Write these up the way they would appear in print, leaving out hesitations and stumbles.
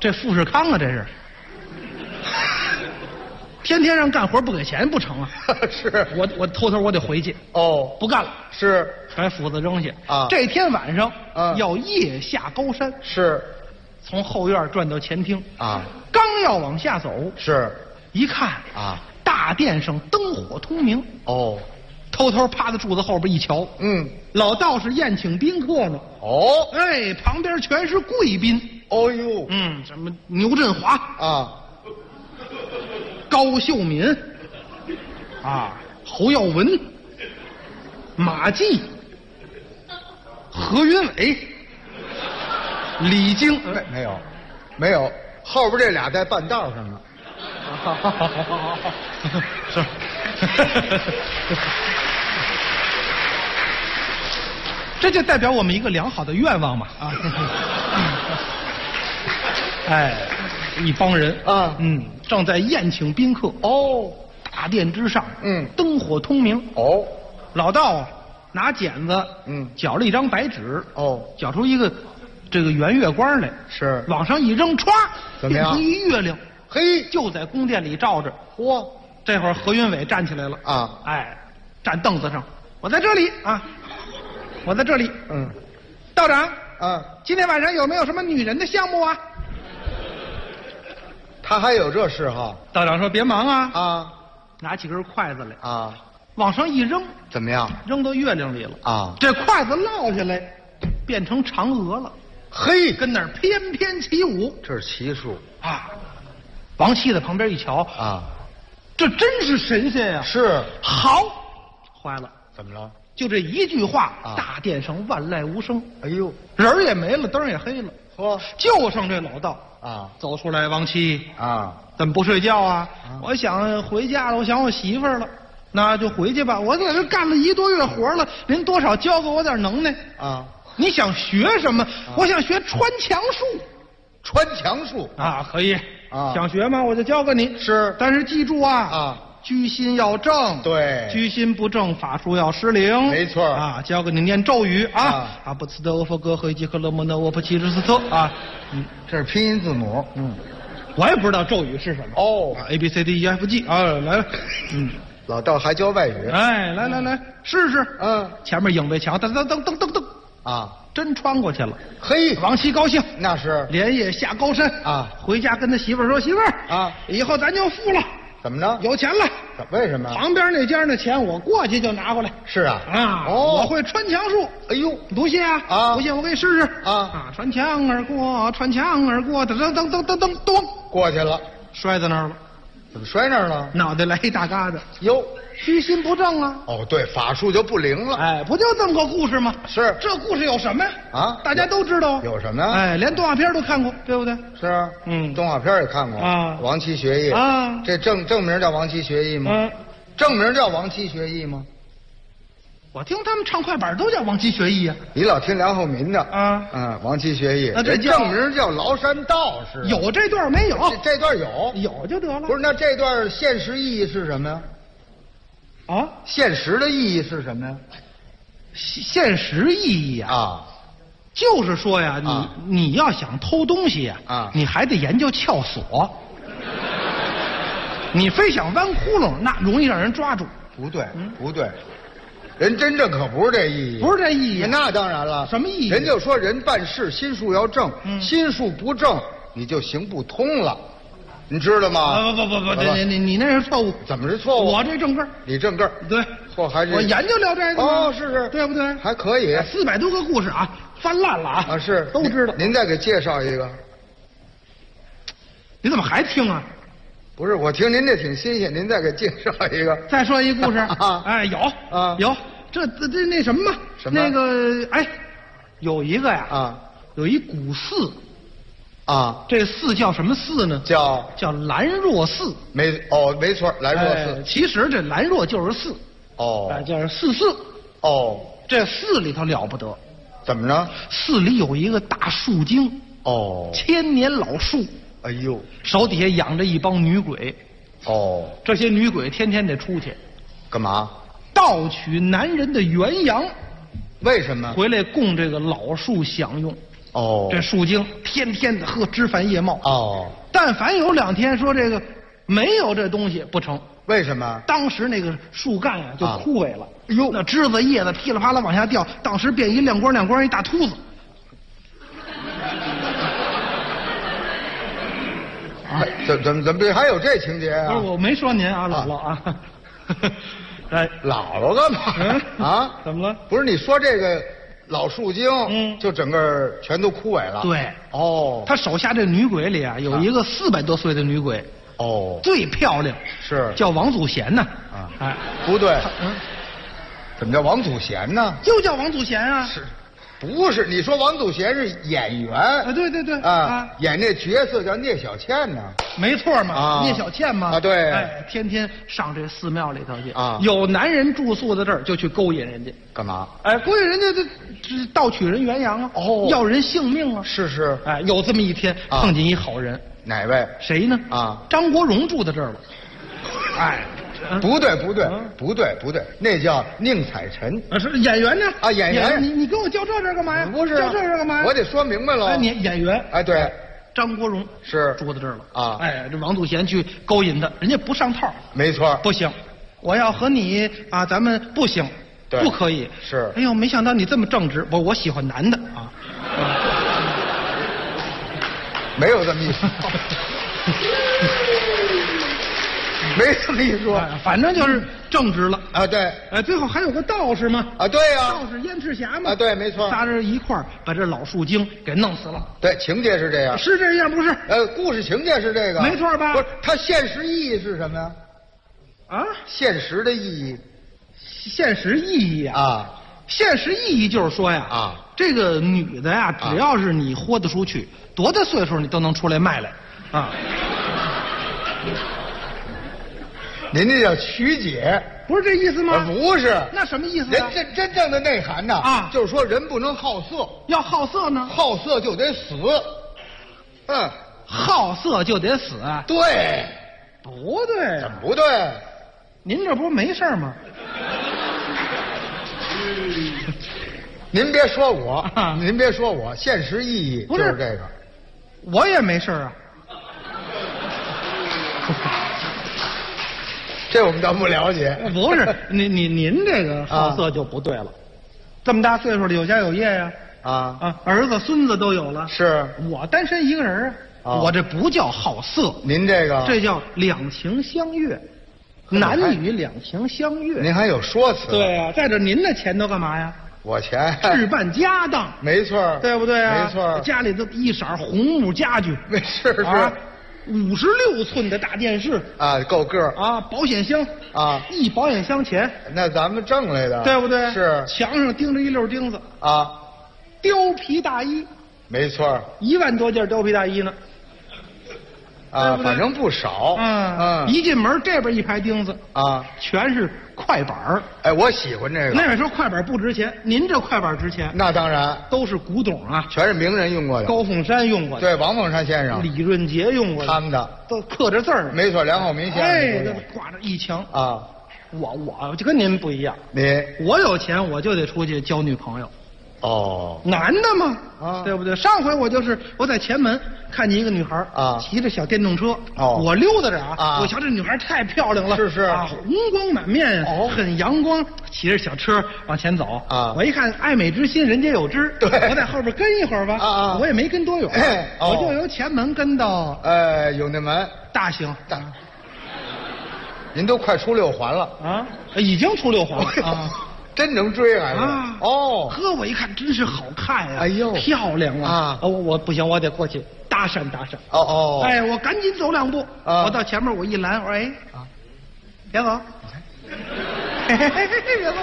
这富士康啊，这是。天天让干活不给钱不成啊！ 是我偷偷我得回去哦， 不干了， 是把斧子扔下啊。 这天晚上要夜下高山， 是从后院转到前厅啊， 刚要往下走， 是一看啊， 大殿上灯火通明哦， 偷偷趴在柱子后边一瞧，老道士宴请宾客呢。 哦， 哎，旁边全是贵宾。 哦呦， 什么牛振华啊， 高秀敏啊，侯耀文、马季、何云伟、李菁， 没有，后边这俩在半道上呢。 是。这就代表我们一个良好的愿望嘛啊！哎，一帮人啊，正在宴请宾客哦。大殿之上，灯火通明哦。老道拿剪子，绞了一张白纸哦，绞出一个这个圆月光来，是往上一扔，歘， 怎么样？ 变成一月亮， 嘿， 就在宫殿里照着。嚯！这会儿何云伟站起来了啊，哎，站凳子上，我在这里啊。我在这里，道长，今天晚上有没有什么女人的项目啊？ 他还有这嗜好？ 道长说别忙啊，拿起根筷子来啊，往上一扔， 怎么样？ 扔到月亮里了啊！ 这筷子落下来，变成嫦娥了， 嘿， 跟那儿翩翩起舞。 这是奇术啊！王七在旁边一瞧啊，这真是神仙呀！ 是， 好，坏了， 怎么了？ 就这一句话，大殿上万籁无声。 哎呦， 人也没了，灯也黑了。 嚯， 就剩这老道啊， 走出来。王七啊， 怎么不睡觉啊？我想回家了，我想我媳妇儿了，那就回去吧。我在这干了1多月活了，您多少教给我点能耐啊？你想学什么？我想学穿墙术。 穿墙术啊，可以啊，想学吗？我就教给你。 是， 但是记住啊。居心要正，对，居心不正，法术要失灵， 没错啊！教给你念咒语啊，阿不茨德欧佛格和伊吉克勒莫那沃普奇日斯特啊， 这是拼音字母， 我也不知道咒语是什么哦，A B C D E F G 啊，来， 老道还教外语， 哎，来，试试，前面影背墙，噔，啊，真穿过去了，嘿，王七高兴， 那是连夜下高山啊，回家跟他媳妇儿说，媳妇儿啊，以后咱就富了。 怎么着？ 有钱了？ 为什么？ 旁边那家那钱我过去就拿过来。 是啊， 我会穿墙术。哎呦，不信啊？不信我给你试试穿墙而过，穿墙而过，噔， 过去了， 摔在那儿了。 怎么摔那儿了？ 脑袋来一大疙瘩。 哟， 居心不正啊！ 哦，对，法术就不灵了。 哎，不就这么个故事吗？ 是， 这故事有什么呀？啊，大家都知道。 有什么呀？ 哎，连动画片都看过，对不对？ 是啊，动画片也看过啊。王七学艺啊，这正名叫王七学艺吗？正名叫王七学艺吗？ 我听他们唱快板都叫王七学艺啊。 你老听梁厚民的啊？王七学艺，这正名叫崂山道士。 有这段没有？ 这段有就得了。 不是，那这段现实意义是什么呀？ 啊， 现实的意义是什么呀？ 现实意义啊，就是说呀，你要想偷东西啊，你还得研究撬锁。你非想弯窟窿，那容易让人抓住。 不对，不对，人真正可不是这意义， 不是这意义。 那当然了， 什么意义？ 人就说人办事心术要正，心术不正，你就行不通了。你知道吗？ 不，你那是错误。 怎么是错误？ 我这正根， 你正根， 对， 错还是我研究聊斋的哦，是， 对不对？ 还可以 ，400多个故事啊，翻烂了啊！ 是都知道。 您再给介绍一个。 你怎么还听啊？ 不是，我听您这挺新鲜，您再给介绍一个。 再说一故事啊！哎，有这那什么嘛？ 什么？ 那个哎，有一个呀有一古寺。这寺叫什么寺呢？叫兰若寺。没错，兰若寺。 其实这兰若就是寺。叫寺。这寺里头了不得。 怎么着？ 寺里有一个大树精。千年老树。 哎呦， 手底下养着一帮女鬼。这些女鬼天天得出去。 干嘛？ 盗取男人的元阳。 为什么？ 回来供这个老树享用。 哦，这树精天天的枝繁叶茂。哦，但凡有2天说这个没有这东西不成。 为什么？ 当时那个树干呀就枯萎了。哟，那枝子叶子噼里啪啦往下掉，当时变一亮光一大秃子。 怎么还有这情节啊？ 不是，我没说您啊，姥姥啊。 哎，姥姥干嘛？啊？ 怎么了？ 不是你说这个老树精，就整个全都枯萎了。 对。 哦。 他手下这女鬼里啊，有一个400多岁的女鬼。哦。最漂亮。 是。 叫王祖贤呢。 啊。哎，不对。怎么叫王祖贤呢？ 就叫王祖贤啊。 是。不是，你说王祖贤是演员啊？对啊，演这角色叫聂小倩呢， 没错嘛，聂小倩嘛啊，对， 哎，天天上这寺庙里头去啊，有男人住宿在这儿就去勾引人家， 干嘛？ 哎，勾引人家这盗取人元阳啊，哦，要人性命啊， 是， 哎，有这么一天碰见一好人， 哪位？ 谁呢？啊，张国荣住在这儿了，哎。 不对，那叫宁采臣啊，是演员呢啊，演员。 你跟我较这干嘛呀？ 不是较这干嘛呀？ 我得说明白了。 哎，你演员。 哎，对， 张国荣是住在这儿了啊。哎，这王祖贤去勾引他，人家不上套。 没错， 不行，我要和你啊，咱们不行，不可以。 是。 哎呦，没想到你这么正直，我喜欢男的啊。 没有这么一说。没这么一说， 反正就是正直了啊！对， 哎，最后还有个道士嘛啊，对呀， 道士燕赤霞嘛啊，对，没错， 仨人一块儿把这老树精给弄死了。 对，情节是这样， 是这样不是？ 故事情节是这个， 没错吧？ 不是，它现实意义是什么呀？ 啊， 现实的意义， 现实意义啊，现实意义就是说呀，啊，这个女的呀，只要是你豁得出去，多大岁数你都能出来卖来，啊。 您这叫曲解， 不是这意思吗？ 不是， 那什么意思？ 人真正的内涵呢？啊，就是说人不能好色， 要好色呢， 好色就得死。 好色就得死。 对， 不对？ 怎么不对？ 您这不是没事吗？ 您别说我，您别说我，现实意义就是这个。 我也没事啊。 这我们倒不了解。 不是，您这个好色就不对了。这么大岁数了，有家有业呀。儿子孙子都有了。 是我单身一个人啊。我这不叫好色。 您这个？ 这叫两情相悦，男女两情相悦。 您还有说辞？ 对啊，在这您的钱都干嘛呀？ 我钱置办家当。 没错， 对不对啊？ 没错， 家里都一色红木家具。 没事是。 56寸的大电视啊，够个啊！保险箱啊，一保险箱钱， 那咱们挣来的， 对不对？ 是。 墙上钉着一溜钉子啊，貂皮大衣， 没错 ，1万多件貂皮大衣呢。 啊，反正不少。 一进门这边一排钉子啊，全是快板儿。 哎，我喜欢这个。 那位说快板不值钱，您这快板值钱。 那当然， 都是古董啊， 全是名人用过的。 高凤山用过的， 对，王凤山先生、 李润杰用过的， 他们的都刻着字儿。 没错，梁浩明先生。 哎，挂着一墙啊。我就跟您不一样，我有钱我就得出去交女朋友。哦，男的嘛，啊，对不对？上回我在前门看见一个女孩啊，骑着小电动车，我溜达着啊，我瞧这女孩太漂亮了， 是啊， 红光满面，很阳光，骑着小车往前走啊。我一看爱美之心，人皆有之， 对， 我在后边跟一会儿吧，我也没跟多远，我就由前门跟到永定门大兴大。 您都快出6环了啊？已经出6环了啊。 真能追来啊！ 哦， 呵，我一看真是好看呀！ 哎呦， 漂亮啊！我不行，我得过去搭讪搭讪。 哦， 哎，我赶紧走2步，我到前面我一拦，我说哎，别走，别走，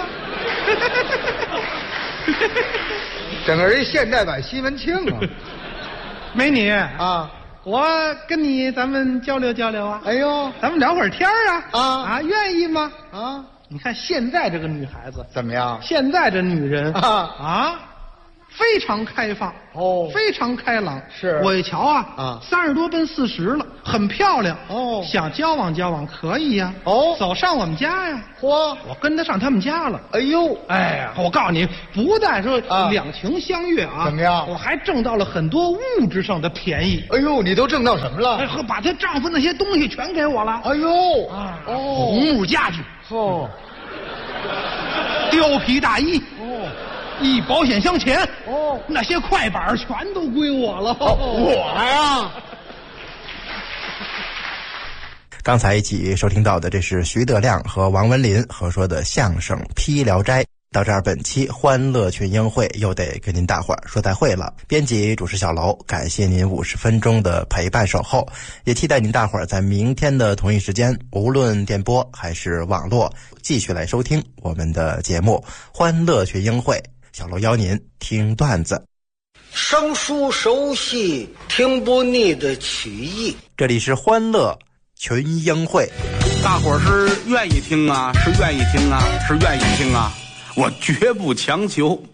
整个人现代版西门庆啊！ 美女啊，我跟你咱们交流交流啊！ 哎呦， 咱们聊会儿天啊！愿意吗？啊！你看现在这个女孩子怎么样？ 现在这女人非常开放哦，非常开朗。 是我一瞧啊，30多奔40了，很漂亮哦，想交往交往可以呀。哦，走上我们家呀。嚯，我跟他上他们家了。 哎呦， 哎呀，我告诉你，不但说两情相悦啊， 怎么样？ 我还挣到了很多物质上的便宜。 哎呦，你都挣到什么了？ 哎，把她丈夫那些东西全给我了。 哎呦， 红木家具， 哦， 貂皮大衣，哦。一保险箱钱哦，那些快板全都归我了。 我呀， 刚才一起收听到的，这是徐德亮和王文林合说的相声《披聊斋》。到这儿，本期欢乐群英会又得跟您大伙儿说再会了。编辑主持小楼，感谢您50分钟的陪伴守候，也期待您大伙儿在明天的同一时间，无论电波还是网络，继续来收听我们的节目《欢乐群英会》。小楼邀您听段子， 生疏熟悉，听不腻的曲艺。 这里是欢乐群英会， 大伙儿是愿意听啊，是愿意听啊，是愿意听啊，我绝不强求。